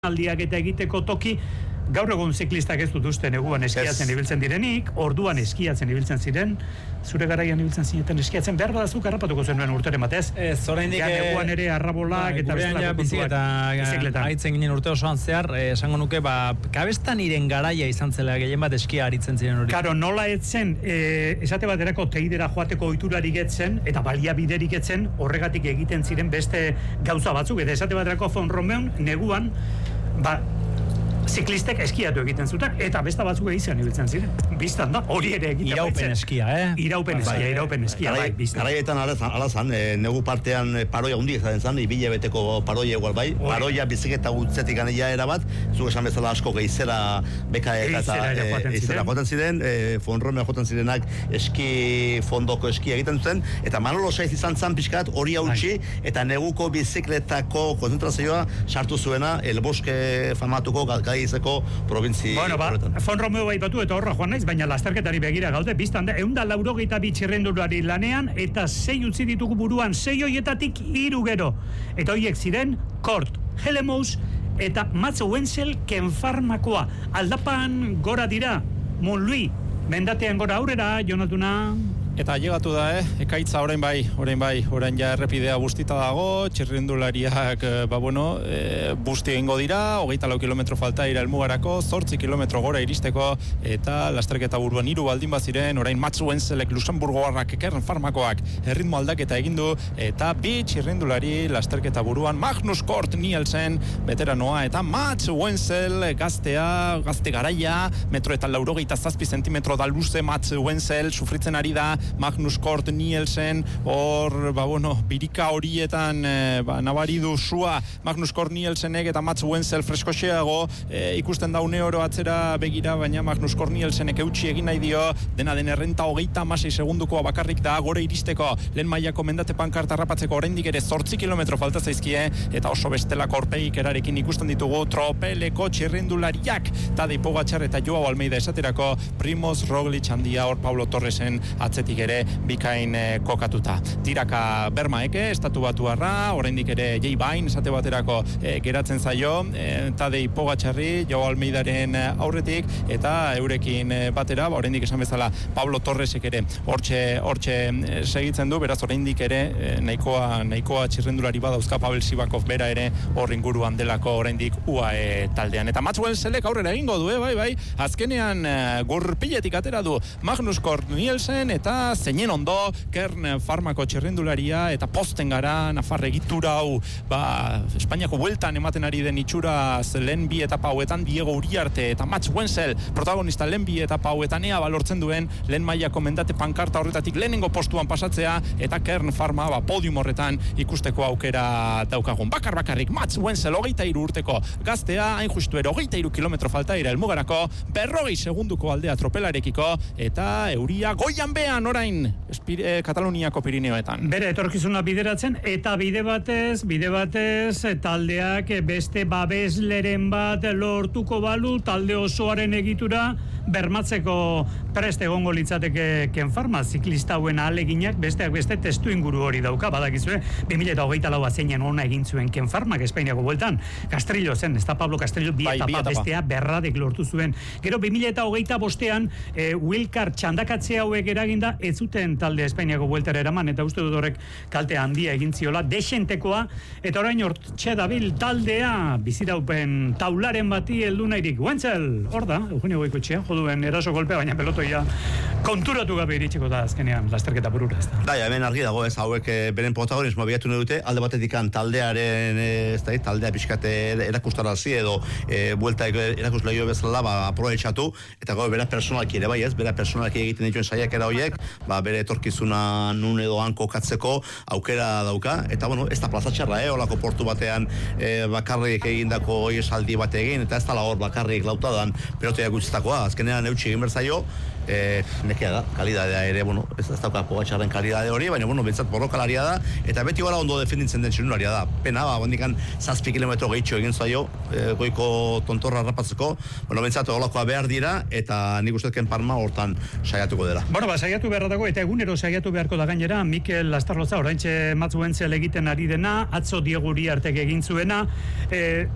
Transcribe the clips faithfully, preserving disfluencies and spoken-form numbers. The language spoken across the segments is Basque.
aldiak eta egiteko toki, gaur egun ziklistak ez dut uste neguan eskiatzen yes. ibiltzen direnik, orduan eskiatzen ibiltzen ziren, zure garaian ibiltzen zineten eskiatzen, behar badazuk harrapatuko zenuen urteren batez. Ez, oraindik neguan ere arrabolak eta bestelako puntuak bizikletan. Aitzen ginen urte osoan zehar, eh, esango nuke, ba, kabestan iren garaia izan zela gehien bat eskia aritzen ziren hori. Karo, nola etzen, eh, esate baterako teidera joateko ohiturarik etzen, eta baliabiderik etzen, horregatik egiten ziren beste gauza batzuk, eta esate baterako Fon Romeon, neguan, ba, ziklistek eskiatu egiten zuten, eta besta batzuk egiten ibiltzen ziren. Bistan da, hori ere egiten iraupen baitzen. eskia, eh? Iraupen eskia, bai, iraupen eskia, bai, bistan. Garaietan ala zan, e, negu partean paroia hundik zaten zan, ibile beteko paroia igual bai, Oi. Paroia biziketa gutzetik anila erabat, zuk esan bezala asko geizera beka eta geizera joaten ziren, e, Fon Romeo joaten zirenak eski fondoko eskia egiten zuten, eta Manolo Saiz izan zan pixkat hori hautsi, eta neguko bizikletako konzentrazioa sartu zuena, El Bosque famatuko Gaizeko provintzi. Bueno, ba, Fon Romeo bai batu eta horra joan naiz, baina lasterketari begira gaude, biztan da, eunda laurogeita bi txirrendulari lanean, eta sei utzi ditugu buruan, sei hoietatik hiru gero. Eta hoiek ziren, Kort, Hellemous, eta Mats Wenzel Kenfarmakoa. Aldapan gora dira, Montlouis, mendatean gora aurrera, Jonatuna... Eta llegatu da, eh? Ekaitza orain bai, orain bai, orain ja errepidea bustita dago, txirrindulariak, ba bueno, e, busti egingo dira, hogeita lau kilometro falta ira helmugarako, zortzi kilometro gora iristeko, eta lasterketa buruan hiru baldin baziren, orain Mats Wenzelek Luxemburgoarrak Kern Farmakoak erritmo aldaketa egindu, eta bi txirrindulari lasterketa buruan Magnus Kort Nielsen, veteranoa, eta Mats Wenzel gaztea, gazte garaia, metro eta laurogeita zazpi zentimetro da luze Mats Wenzel, sufritzen ari da, Magnus Kort Nielsen, hor, ba, bueno, birika horietan, e, ba, nabaridu sua Magnus Kort Nielsenek eta Mats Wenzel freskoxeago, e, ikusten da une oro atzera begira, baina Magnus Kort Nielsenek eutxi egin nahi dio, dena den errenta hogeita amasei segundukoa bakarrik da, gore iristeko, lehen mailako mendate pankarta harrapatzeko oraindik ere zortzi kilometro falta zaizkie, eta oso bestelako aurpegik erarekin ikusten ditugu, tropeleko txirrindulariak, Tadej Pogačar eta Joao Almeida esaterako, Primoz Roglic handia hor Paulo Torresen atzetik ere bikain e, kokatuta. Tiraka Bermaeke, estatu batuarra, oraindik ere Jay Bain, esate baterako e, geratzen zaio, e, Tadej Pogačarri, Joao Almeidaren aurretik, eta eurekin e, batera, ba, oraindik esan bezala Pablo Torresek ere hortxe, hortxe e, segitzen du, beraz oraindik ere e, nahikoa, nahikoa txirrendulari badauzka Pavel Sivakov bera ere hor inguruan delako oraindik U A E taldean. Eta Mats Wenzelek aurrera egingo du, eh, bai, bai, azkenean e, gurpiletik atera du Magnus Kort Nielsen, eta zeinen ondo, Kern Farmako txirrindularia, eta posten gara, Nafar egitura hau, ba, Espainiako bueltan ematen ari den itxuraz lehen bi etapa hauetan, Diego Uriarte eta Mats Wenzel, protagonista lehen bi etapa hauetan ea balortzen duen, lehen mailako mendate pankarta horretatik lehenengo postuan pasatzea, eta Kern Farma, ba, podium horretan ikusteko aukera daukagun. Bakar bakarrik, Mats Wenzel, hogeita hiru urteko gaztea, hain justu ero, hogeita hiru kilometro falta ira helmugarako, berrogei segunduko aldea tropelarekiko, eta euria goian bean orain Espire, Kataluniako Pirineoetan. Bere etorkizuna bideratzen, eta bide batez, bide batez, taldeak beste babesleren bat lortuko balu, talde osoaren egitura bermatzeko prest egongo litzateke Kenfarma, ziklista hauen ahaleginak besteak beste testu inguru hori dauka, badakizue, bi mila hogeita lau zeinen ona egin zuen Kenfarmak Espainiako bueltan, Castrillo zen, ez da Pablo Castrillo, bi, bai, etapa, bi etapa bestea berradek lortu zuen. Gero bi mila hogeita bostean, e, Wilcar txandakatze hauek eraginda, ez zuten talde Espainiako bueltara eraman, eta uste dut horrek kalte handia egin ziola, desentekoa, eta orain hortxe dabil taldea, biziraupen taularen bati heldu nahirik. Wenzel, hor da, Eugenio Goikoetxea, joduen eraso golpea, baina pelotoia konturatu gabe iritsiko da azkenean lasterketa burura, ez da. Da, ja, hemen argi dago, ez, hauek beren protagonismoa bilatu nahi dute, alde batetik taldearen, ez da, taldea pixkate erakustarazi edo e, buelta erakusleio bezala, ba, aprobetxatu, eta gau, bera personalki ere bai, ez, bera personalki egiten dituen saiakera horiek, ba, bere etorkizuna nun edo hanko katzeko aukera dauka, eta bueno, ez da plazatxarra, eh, olako portu batean e, bakarrik egindako esaldi bate egin, eta ez da hor bakarrik lautadan pelotea gutxitakoa, azkenean eutxi egin berzaio, e, nekea da, kalidadea ere, bueno, ez, ez dauka Pogačarren kalidade hori, baina, bueno, bentsat borrokalaria da, eta beti gara ondo defenditzen den txirrindularia da, pena, ba, bandikan zazpi kilometro gehitxo egin zaio, e, goiko tontorra rapatzeko, bueno, bentsat olakoa behar dira, eta nik ustezken Parma hortan saiatuko dela. Bueno, ba, saiatu beharra dago, eta egunero saiatu beharko da gainera, Mikel Lastarloza, oraintxe Mats Wenzel egiten ari dena, atzo Diego Uriartek egin zuena, e,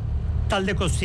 taldeko